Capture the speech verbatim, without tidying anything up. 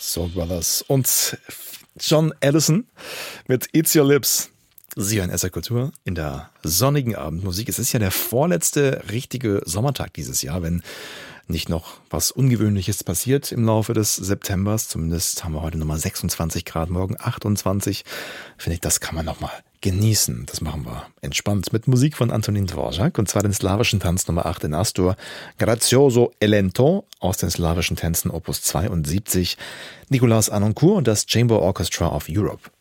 Soul Brothers und John Addison mit It's Your Lips. Sie hören S R Kultur in der sonnigen Abendmusik. Es ist ja der vorletzte richtige Sommertag dieses Jahr, wenn nicht noch was Ungewöhnliches passiert im Laufe des Septembers. Zumindest haben wir heute nochmal sechsundzwanzig Grad, morgen achtundzwanzig. Finde ich, das kann man nochmal genießen. Das machen wir entspannt mit Musik von Antonin Dvorak, und zwar den slawischen Tanz Nummer acht in Astur, Grazioso e lento aus den slawischen Tänzen Opus zweiundsiebzig, Nicolas Anoncourt und das Chamber Orchestra of Europe